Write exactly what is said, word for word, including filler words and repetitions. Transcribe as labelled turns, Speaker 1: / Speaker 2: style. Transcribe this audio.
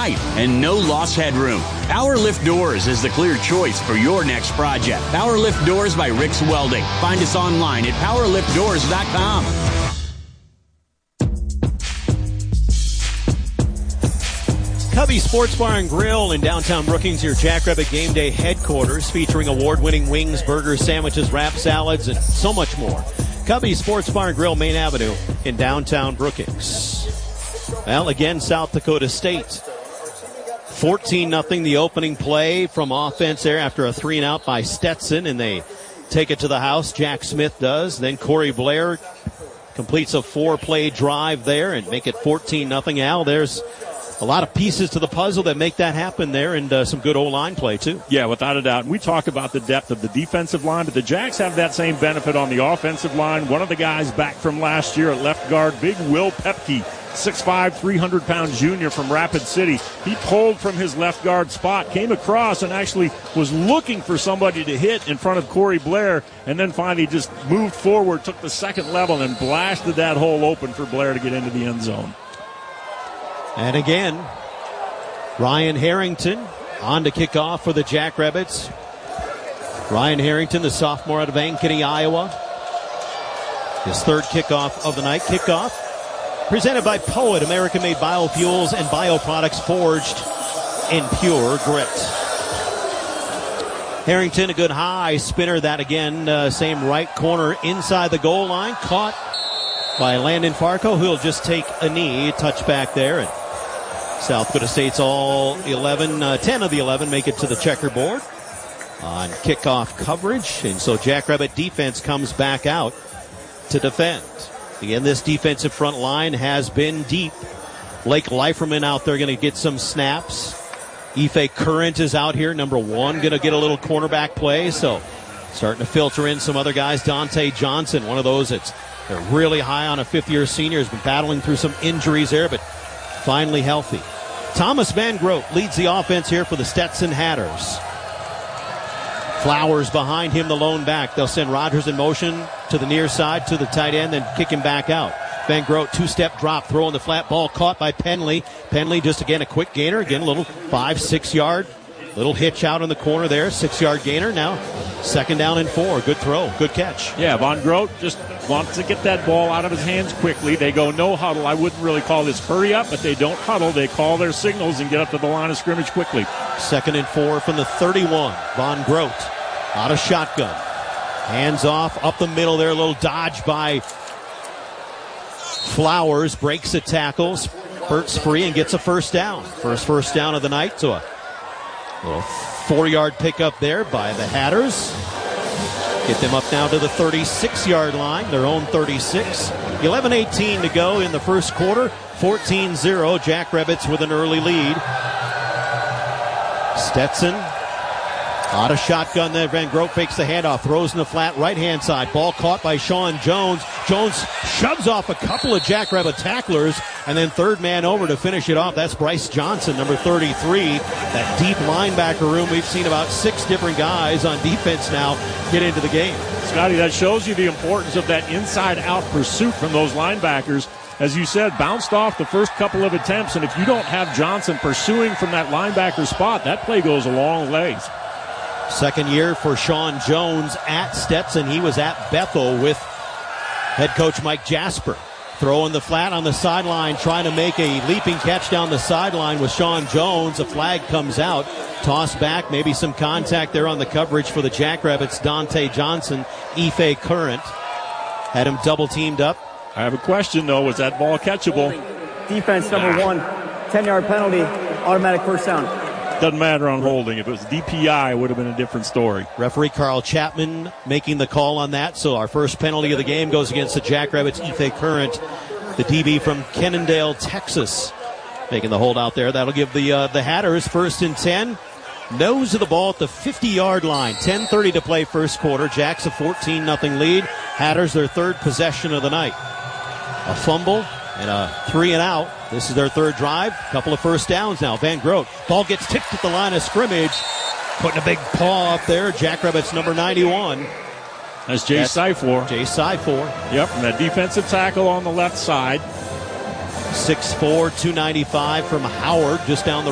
Speaker 1: night and no loss headroom. PowerLift Doors is the clear choice for your next project. PowerLift Doors by Rick's Welding. Find us online at power lift doors dot com.
Speaker 2: Cubby Sports Bar and Grill in downtown Brookings, your Jackrabbit Game Day headquarters, featuring award-winning wings, burgers, sandwiches, wrap salads, and so much more. Cubby Sports Bar and Grill, Main Avenue in downtown Brookings. Well, again, South Dakota State. fourteen nothing the opening play from offense there after a three and out by Stetson, and they take it to the house. Jack Smith does. Then Corey Blair completes a four-play drive there and make it fourteen nothing. Al, there's a lot of pieces to the puzzle that make that happen there, and uh, some good O-line play, too.
Speaker 3: Yeah, without a doubt. And we talk about the depth of the defensive line, but the Jacks have that same benefit on the offensive line. One of the guys back from last year at left guard, big Will Pepke, six five, three hundred pound junior from Rapid City. He pulled from his left guard spot, came across, and actually was looking for somebody to hit in front of Corey Blair, and then finally just moved forward, took the second level, and blasted that hole open for Blair to get into the end zone.
Speaker 2: And again, Ryan Harrington on to kick off for the Jackrabbits. Ryan Harrington, the sophomore out of Ankeny, Iowa. His third kickoff of the night. Kickoff presented by Poet, American-made biofuels and bioproducts forged in pure grit. Harrington, a good high spinner. That again, uh, same right corner inside the goal line. Caught by Landon Farco, who'll just take a knee. Touchback there. And South Dakota State's all eleven, uh, ten of the eleven make it to the checkerboard on kickoff coverage. And so Jackrabbit defense comes back out to defend. Again, this defensive front line has been deep. Blake Leiferman out there going to get some snaps. Ife Current is out here, number one, going to get a little cornerback play. So starting to filter in some other guys. Dante Johnson, one of those that's they're really high on a fifth-year senior, has been battling through some injuries there, but finally healthy. Thomas Van Groot leads the offense here for the Stetson Hatters. Flowers behind him, the lone back. They'll send Rogers in motion to the near side, to the tight end, then kick him back out. Van Groot, two-step drop, throwing the flat ball, caught by Penley. Penley just, again, a quick gainer. Again, a little five, six-yard. Little hitch out in the corner there, six-yard gainer. Now, second down and four. Good throw, good catch.
Speaker 3: Yeah, Von Groot just wants to get that ball out of his hands quickly. They go no huddle. I wouldn't really call this hurry up, but they don't huddle. They call their signals and get up to the line of scrimmage quickly.
Speaker 2: Second and four from the thirty-one. Von Groot out of shotgun. Hands off, up the middle there. A little dodge by Flowers. Breaks the tackles. Spurts free and gets a first down. First first down of the night. So a little four-yard pickup there by the Hatters. Get them up now to the thirty-six-yard line, their own thirty-six. eleven eighteen to go in the first quarter. fourteen zero, Jackrabbits with an early lead. Stetson out of shotgun there. Van Groot fakes the handoff, throws in the flat right-hand side. Ball caught by Sean Jones. Jones shoves off a couple of Jackrabbit tacklers, and then third man over to finish it off. That's Bryce Johnson, number thirty-three. That deep linebacker room, we've seen about six different guys on defense now get into the game.
Speaker 3: Scotty, that shows you the importance of that inside-out pursuit from those linebackers. As you said, bounced off the first couple of attempts, and if you don't have Johnson pursuing from that linebacker spot, that play goes a long ways.
Speaker 2: Second year for Sean Jones at Stetson. He was at Bethel with head coach Mike Jasper. Throwing the flat on the sideline, trying to make a leaping catch down the sideline with Sean Jones. A flag comes out. Toss back, maybe some contact there on the coverage for the Jackrabbits. Dante Johnson, Ife Current. Had him double teamed up.
Speaker 3: I have a question, though. Was that ball catchable?
Speaker 4: Defense number one, ten-yard penalty, automatic first down.
Speaker 3: Doesn't matter on holding. If it was D P I, it would have been a different story.
Speaker 2: Referee Carl Chapman making the call on that. So our first penalty of the game goes against the Jackrabbits. Ife Current, the D B from Kennendale, Texas, making the hold out there. That'll give the uh, the Hatters first and ten. Nose of the ball at the fifty-yard line. ten thirty to play first quarter. Jacks a fourteen nothing lead. Hatters their third possession of the night. A fumble and a three and out. This is their third drive. Couple of first downs now. Van Groot. Ball gets tipped at the line of scrimmage. Putting a big paw up there. Jackrabbits number ninety-one.
Speaker 3: That's Jay Syfor.
Speaker 2: Jay Syfor.
Speaker 3: Yep, and that defensive tackle on the left side.
Speaker 2: six four, two ninety-five from Howard just down the